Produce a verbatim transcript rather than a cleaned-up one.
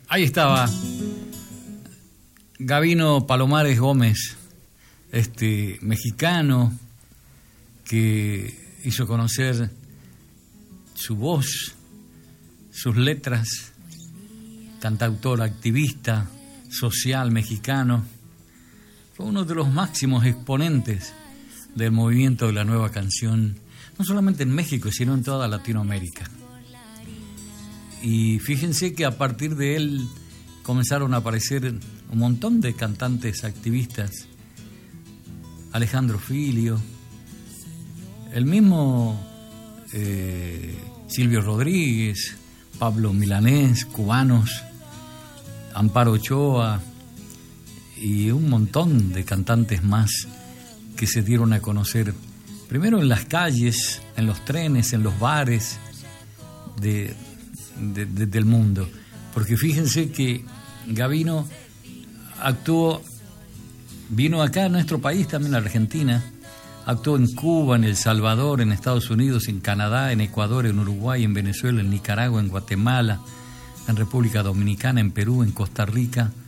Ahí estaba Gabino Palomares Gómez, este mexicano que hizo conocer su voz, sus letras, cantautor, activista social mexicano. Fue uno de los máximos exponentes del movimiento de la nueva canción, no solamente en México, sino en toda Latinoamérica. Y fíjense que a partir de él comenzaron a aparecer un montón de cantantes activistas. Alejandro Filio, el mismo eh, Silvio Rodríguez, Pablo Milanés, cubanos, Amparo Ochoa y un montón de cantantes más que se dieron a conocer primero en las calles, en los trenes, en los bares de, de, de, del mundo. Porque fíjense que Gabino actuó, vino acá a nuestro país, también a Argentina, actuó en Cuba, en El Salvador, en Estados Unidos, en Canadá, en Ecuador, en Uruguay, en Venezuela, en Nicaragua, en Guatemala, en República Dominicana, en Perú, en Costa Rica,